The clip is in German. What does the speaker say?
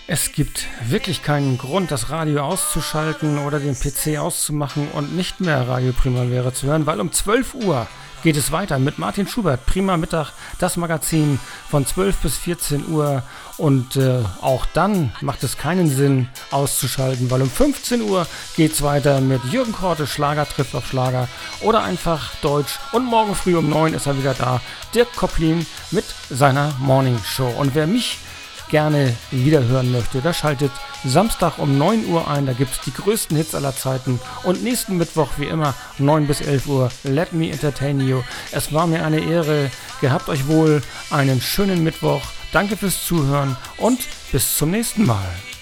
Es gibt wirklich keinen Grund, das Radio auszuschalten oder den PC auszumachen und nicht mehr Radio Primavera zu hören, weil um 12 Uhr geht es weiter mit Martin Schubert, Prima Mittag, das Magazin von 12 bis 14 Uhr. Und auch dann macht es keinen Sinn auszuschalten, weil um 15 Uhr geht es weiter mit Jürgen Korte, Schlager trifft auf Schlager oder einfach Deutsch. Und morgen früh um 9 ist er wieder da, Dirk Kopplin mit seiner Morning Show. Und wer mich gerne wiederhören möchte, der schaltet Samstag um 9 Uhr ein, da gibt es die größten Hits aller Zeiten und nächsten Mittwoch wie immer 9 bis 11 Uhr Let Me Entertain You. Es war mir eine Ehre, gehabt euch wohl, einen schönen Mittwoch, danke fürs Zuhören und bis zum nächsten Mal.